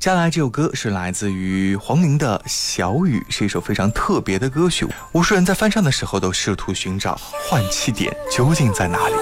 接下来这首歌是来自于黄龄的《小雨》，是一首非常特别的歌曲，无数人在翻唱的时候都试图寻找换气点究竟在哪里。